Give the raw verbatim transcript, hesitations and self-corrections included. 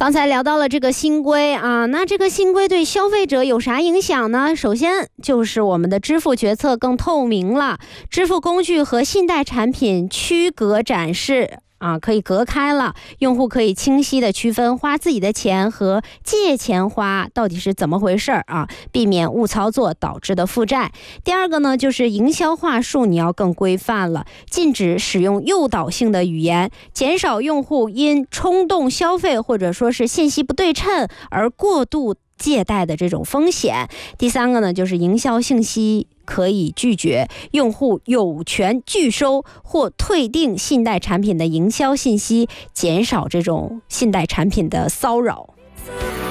刚才聊到了这个新规啊，那这个新规对消费者有啥影响呢？首先就是我们的支付决策更透明了，支付工具和信贷产品区隔展示啊，可以隔开了，用户可以清晰的区分花自己的钱和借钱花到底是怎么回事啊，避免误操作导致的负债。第二个呢，就是营销话术你要更规范了，禁止使用诱导性的语言，减少用户因冲动消费或者说是信息不对称而过度借贷的这种风险。第三个呢，就是营销信息可以拒绝，用户有权拒收或退订信贷产品的营销信息，减少这种信贷产品的骚扰。